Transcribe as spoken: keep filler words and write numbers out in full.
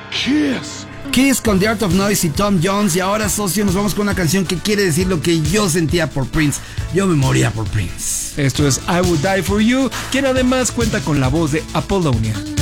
Kiss. Kiss con The Art of Noise y Tom Jones. Y ahora, socio, nos vamos con una canción que quiere decir lo que yo sentía por Prince. Yo me moría por Prince. Esto es I Would Die For You, quien además cuenta con la voz de Apollonia.